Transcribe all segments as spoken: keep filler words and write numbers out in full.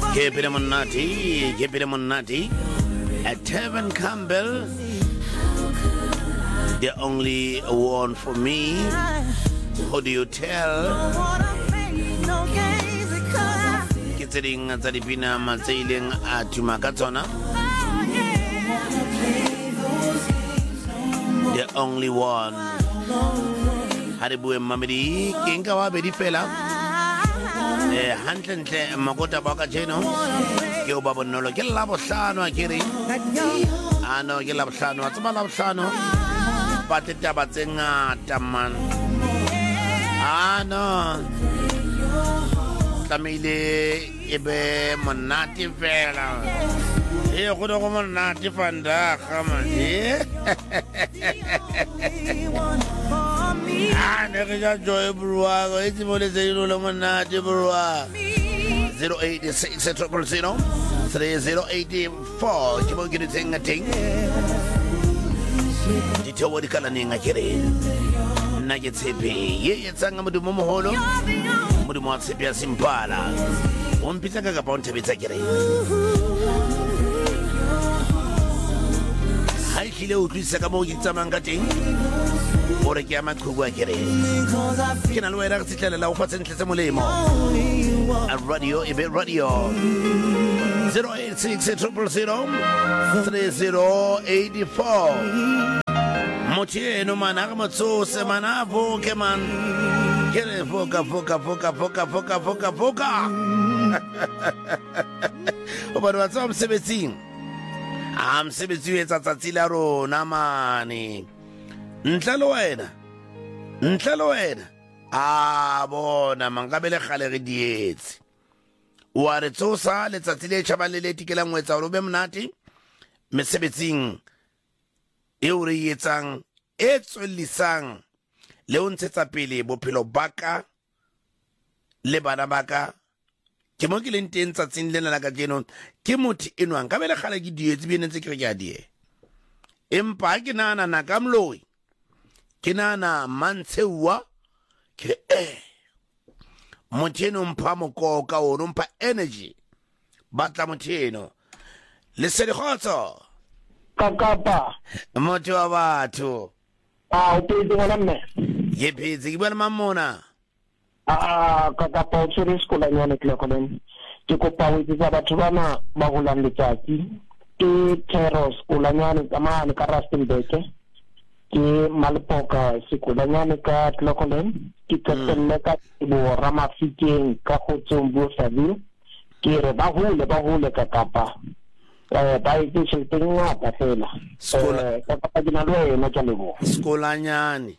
Keep it monati, keep it monati. At Tevin Campbell, the only one for me. Who do you tell? Kitting at the Pina Matsailing at Tumakatona. The only one. Haribu Mamidi, King Kawabedi fella. Hanten Makota Bakacheno, Gilbabo Nolo, Gelabosano, Kiri, Ano Gelabosano, Atamalabsano, Patitabazinga, Taman, Ano Tamile, Ibe, Monati Vela, here, good old Monati Fanda, come on, here. Ah, never joy Brua, it's more than zero Lomanati Brua. Zero eight six triple zero three zero eighty four. You won't get a thing a thing. You tell what the color name I get in. Nuggets happy. Yeah, it's a Mudu Momoholo. Mudu Sepia Simpala. One pizza upon to be taken. Hi, Kilo, Crisacamo, Yitamangating. Ora chiama Kuwakere. Can I wear a title of what's in Casamulemo? A radio, a bit radio. zero eight six triple zero three zero eight four. Moche no managamatso semana Pokeman. Kere foca, foca, foca, foca, foca, foca, foca. But what's up, seventeen? I'm seventeen at Tatilaro, Namani. Ntlalo wena Ntlalo wena a bona mangabele khale re dietse wa re tsosa letsatsi le tšhabale le tikela ngwetsa o be mnati mesebetsing e o re yetsang e tswelisang le o ntshetsa pele bophelo baka le bana baka ke mo ke leng teng tsatsing lena la ka jeno ke motho enwang ka bele khale ke dietse be netse ke re ke a die empa ke nana na ka mloi Kinana mansewa ke eh moteno mpa mokoka o rumpa energy batla moteno le se dikgotso kakapa motho wa batho ah o pedi ngwana mme ye pedi ke bona mamona ah kakapa o tsere skola nyane tlokolen ke kopa o itse batho bana ba go lana letsatsi ke Teros skola nyane tsamana ka Rustenburg ke Malpoka sekolanyane ka Tlokolen ke tselle ka bo Ramafikeng ka go tsombo sabi ke re ba hole ba hole ka Kapa eh ba itse tshenteng ngata fela skola ka Kapa dina lo ena ka lebo skolanyane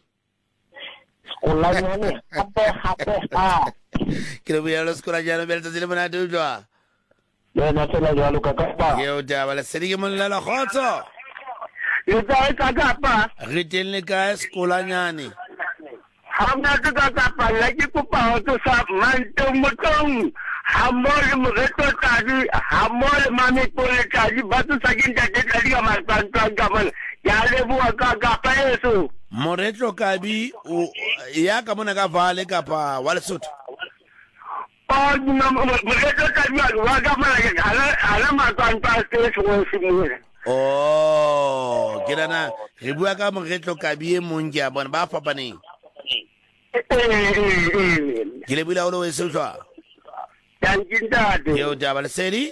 skolanyane hape hape ha ke re bua lo skolanyane be le tsile bona dujwa le na tsela jalo ka Kapa ye o taba le sedike molala khotso Ita ka Kapa re tenne ka skolanyane hamna ka Kapa la ke kopa ho tsa manto motong hamole mo reto tadi hamole mami pole tadi batu sakin tadi tadi ka marpantang ka mal ya le bua ka Kapa eso moretlo kabi ya ka mona ka vale kapa wa Lesotho oh no mo reto tadi wa ka mala ala ala marpantang ke so simule oh kirana re bua ka moretlo kabi e mong ke a bona ba fapaneng ke le bula o lo se tswa Tanjindade yo jabal seri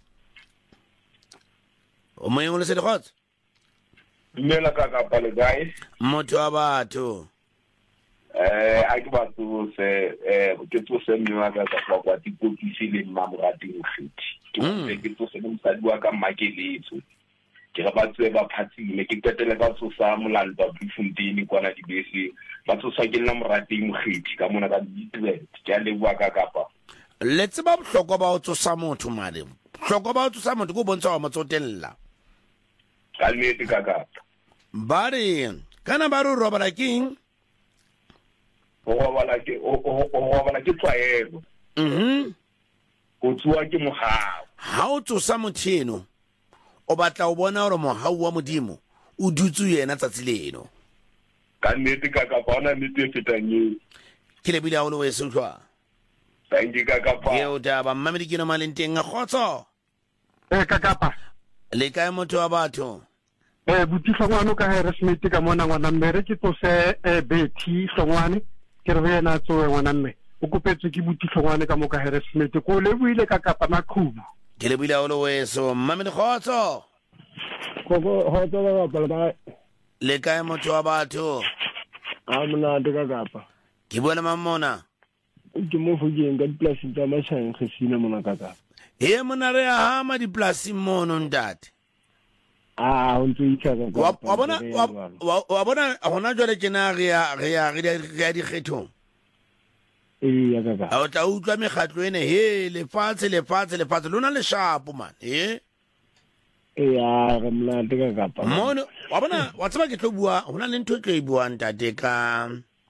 o mo yong le se khot Dumela ka Kapa le guys motho wa batho eh a ke batho se eh ke tso se mwa ka ka kwa tikopisi le mamorati ngiti ke tso se mosadi wa ka Makeletso ke ga ba tswe ba phatsile ke tetele ka tso sa molalo ba Bloemfontein kwana dibese ba tso sa ke nna morati ngiti ka mona ka ditwe ke a le bua ka Kapa let's ba bohlokwa ba o tsosa motho mare bohlokwa ba o tsosa motho go bontsha wa motsotella ka nnete ka Kapa bari kana ba ro robala king o robala ke o robala ke tsaelo mhm o tswa ke mohao ha o tsosa motheno o batla o bona hore mohau wa modimo o dutse yena tsatsi leno ka nnete ka Kapa ona nnete e fetang e ke le bila o lo we se ntwa thank you kakapa ke o taba mmamedi ke no malenteng a khotso eh kakapa le kae motho wa batho eh Botihlongwane ka Harrismith ka mona ngwana mme re ke tsose eh Betty Hlongwane ke re yena tsoe ngwana mme o kopetse ke Botihlongwane ka mo ka Harrismith ko le buile ka kapa maqhubu ke le buile o weso mmamedi khotso go go go ba ba ba le kae motho wa batho a mona de ka kapa ke bua le mamona ke mo fujeng ka place tsa mashang khsina mona ka kapa e mona re a hama di place mono ntate ah o ntse itsa ka wa bona wa bona hona jwale kena re ya re ya re ya di kgethong eh ya ka a o tla utlwa megatlo ene he le fatshe le fatshe le fatshe lona le shapo man eh eh ya re mla de ka kapa mono wa bona wa tsaba ke tlo bua hona le ntho e tlo e bua ntate ka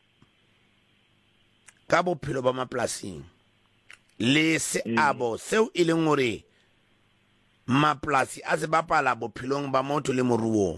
ka bophelo ba maplasing le seabo seo e leng hore maplasi a se bapala bophelong ba motho le moruo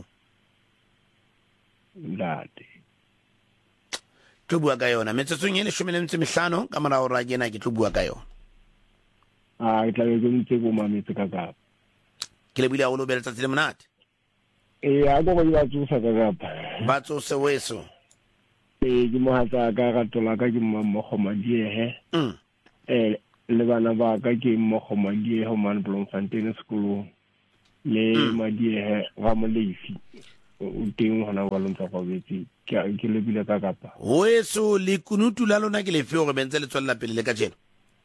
ndate tlo bua ka yona metsetsong e leshome le metso e mehlano ka morao ra kena ke tlo bua ka yona a tla be ke ntse go mametse ka kapa ke le buile a lo beletsa tsile monate eh a go go ba tsusa ka kapa ba tsose weso eh ke mo hatsa ka ga tola ka ke mmammo gomadie he mm eh le bana ba ka ke mo gomadie ho man Bloemfontein school le madie he ga mo leifi o teng hona wa lontsa go betsi ke ke le bile ka kapa weso le kunutu la lona ke le fe gore bentse le tswella pele le ka jeno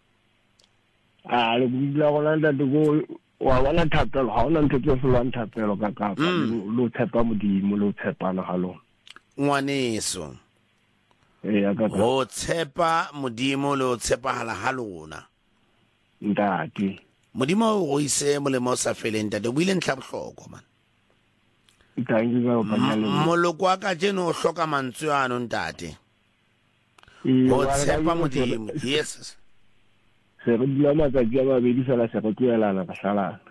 a le bula go landa de go wa wala thapelo ha ona ntse tse fulwa thapelo ka kapa lo tshepa modimo lo tshepana ha lona ngwaneso eh ya ka go tshepa modimo le o tshepahala ha lona ndati modimo o ise molemo sa feleng tate o buile ntlha bohlokwa man thank you ba banyale moloko wa ka jeno o hloka mantswe ano ntate go tshepa modimo yes se re dula matsatsi a mabedi fela se go tloelana ka salana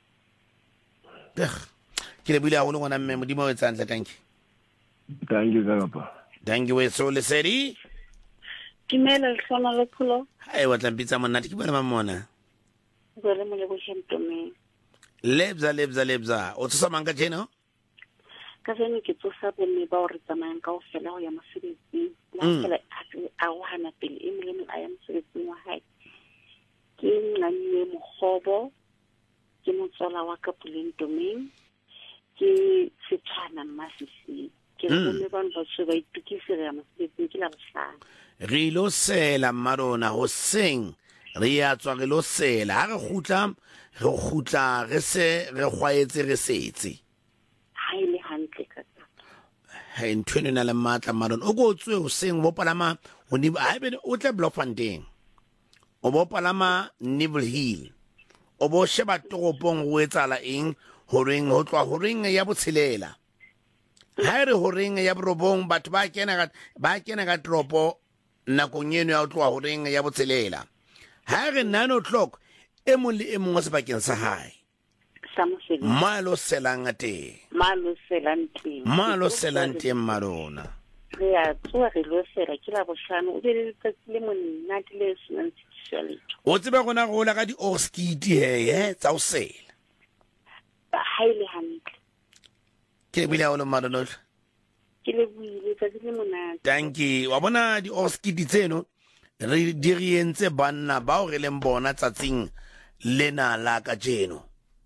ke le buile a go le ngwana mme modimo o etsa ntle thank you thank you kapa thank you so le sedi Kimela hlona le pholo hai wa tlampitsa monate ke bana mamona go le mo le bo shentome lebza lebza lebza o tsosa manga jeno ka tsene ke tsosa bone ba o re tsamayang ka o fela go ya mosebetsi la fela a go hana pele e mele a ya mosebetsi wa hae ke nganne mogobo ke motsola wa ka Pulentomeng ke setshana masisi ke le bana ba se ba itukisela mosebetsi ke la bohlano re lo sela marona ho seng re ya tswa re lo sela ha re khutla re khutla re se re khwaetse re setse ha ile hantle ka ha ntwene na le matla marona o go tswe ho seng bo palama ho ni ha be o tle Bloemfontein o bo palama Neville Hill o bo sheba toropong ho etsala eng ho reng ho tlwa ho reng ya botshelela ha re ho reng ya borobong batho ba kena ka ba kena ka tropo nakong eno ya o tloa ho reng ya botshelela ha re nine o'clock e mong le e mong wa sebakeng sa hae malo selangate malo selante malo selante marona re a tswa re lo sela ke la bohlano o be le tsatsi le monate le sentsitsele o tsebe gona go la ka di orskiti he he tsa o sela ha ile hantle ke bile o le marona ke le buile tsatsi le monate thank you wa bona di orskiti tseno re dirientse banna ba o re leng bona tsatsing lena la ka jeno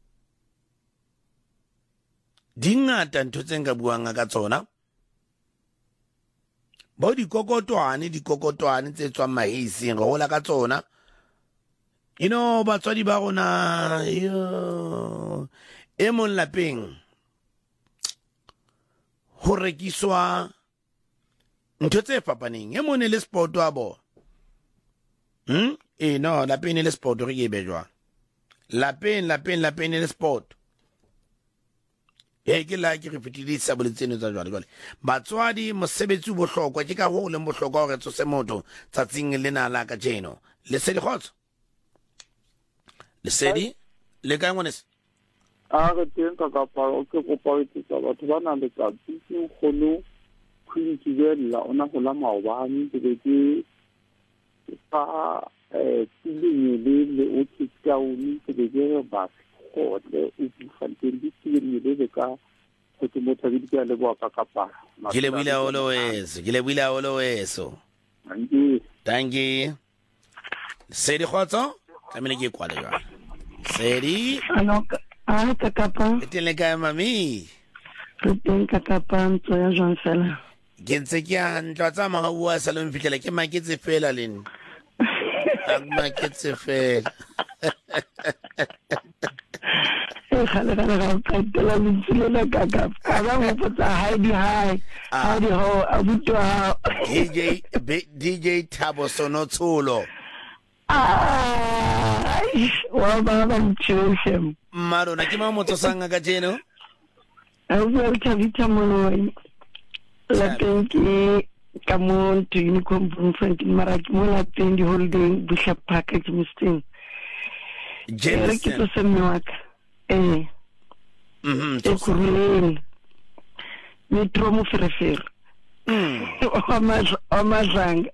dingata ntho tse nka buang ka tsona bo di kokotwane di kokotwane tse tswang mahising re hola ka tsona you know batswadi ba rona yo e mon lapeng ho rekiswa ntho tse fapaneng e mone le sport wa bo hm e no lapeng le sport re ke be jwa lapeng lapeng lapeng le sport e ke la ke re fetidisa boletseno tsa jwale jwale batswadi mosebetsi bo hlokwa ke ka ho le bo hlokwa hore tsose motho tsatsing lena la ka jeno le se di khotso le se di le ka ngwanese a re teng ka ka pa o ke go pa itsa batho ba na le ka tsitsi khono khwintsi bella ona go la maobane ke ke pa eh le le o tsauni ke be ba go le o Bloemfontein di tsile le ka go te mo tsabi ka le go ka kapa ke le buile o lo eso ke le buile o lo eso Angie tangi Sedi khotso tlamele ke kwale jwa Sedi ano a ka kapa ke le ka mami re teng ka kapa ntso ya jwang fela ke ntse ke a ntwa tsa ma bua sa lo mfitlela ke maketse fela leni a maketse fela e khale khale ga qetela letsile la ka kapa ka ba mo potsa Heidi hi Heidi ho abutwa D J D J Thabo Sonotsulo ai wa ba ba mchoshem maro na ke ma motso sanga ka jeno a bua ka vita moloi la tenki ka mo to Unicorn Bloemfontein mara ke mo la teng di holiday Bishop Park ke Mustin Jameson ke to semwaka eh mhm e kuruleni metro mo ferefere mm amaz amazanga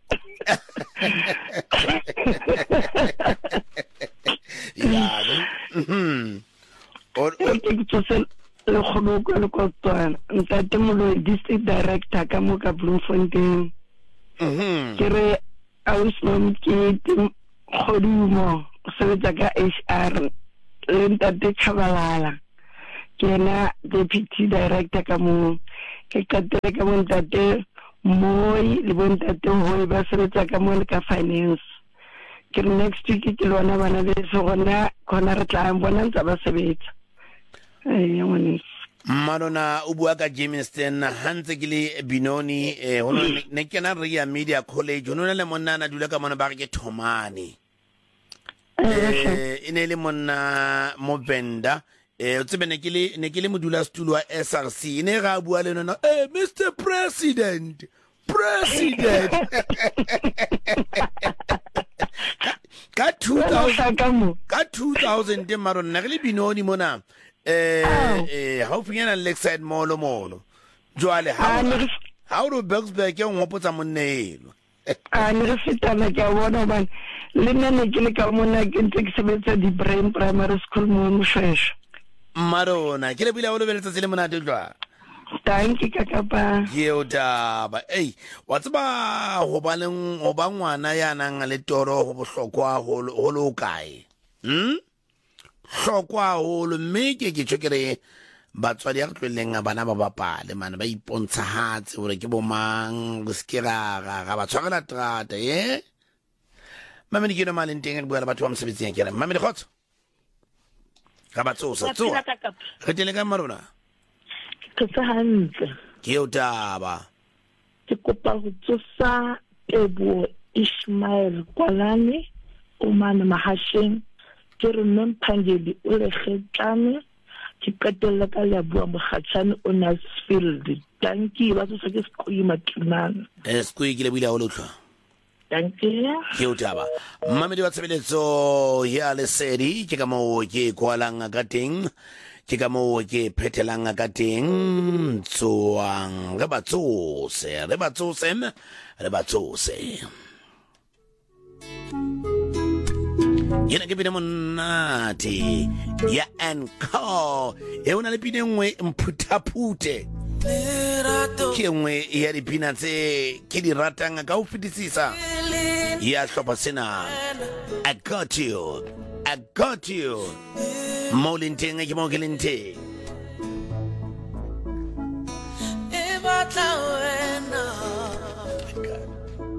ya mhm or ke tsose le khono ko le kotwana ntate molo district director ka mo ka Bloemfontein mhm ke re ausnom ke khodumo sebetsa ka H R le ntate Chabalala ke na deputy director ka mo ke katele ka mo ntate moi le bo ntate hoi ba sebetsa ka mo le ka finance ke next week ke lona bana le so gona khona re tla bona ntse ba sebetsa eh yone Marona o bua ka Jameson hantse ke le Binoni eh hono ne ke na re ya Media College hono le monna na dula ka mona ba ke Thomani eh ine le monna Movenda eh o tsebe ne ke le ne ke le modula stulo wa S R C ine ga bua le nona eh Mister President President ka two thousand ka two thousand de Marona na le Binoni mona eh eh how finyana Lakeside molo molo jwale ha ha o Boxburg ke ngopotsa monnelo a ne re fetana ke bona ban le nna ne ke le ka mona ke ntse ke sebetsa di Brain Primary School mo Moshweshe Marona ke le bila o le beletsa se le monate jwa thank you kakapa ye o taba ei wa tsaba ho ba leng ho ba ngwana ya nang le toro ho bohlokwa ho lo kae hm hlokwa ho lo meke ke tshokere batswadi ya tloleng bana ba bapale mana ba ipontsha hatse hore ke bomang go skera ga ba tshwarela trata ye mama ni ke no maleng teng le bua le batho ba mosebetsing ke re mama le khotso ga ba tsosa tsoa re tele ka Marona ke tsa hantle ke o taba ke kopa go tsosa Tebo Ishmael Kwalane o mana mahasheng ke re Memphangeli o le kgetlame ke katela ka le bua mogatshane o Nasfield thank you ba tsosa ke skoyi matlinana eh skoyi ke le buile o lotlwa thank you ke o taba mamedi wa tshebeletso ya Lesedi ke ka mo ke kwalang ka teng ke ka mo ke phethelang ka teng tsoang re ba tsose re ba tsose re ba tsose yena ke bine monate ya Encore e ona le pine nngwe mphuthaphute ke nngwe ya dipina tse ke di ratang ka o fetisisa ya hlopha sena I got you I got you mo lenteng ke mo ke lenteng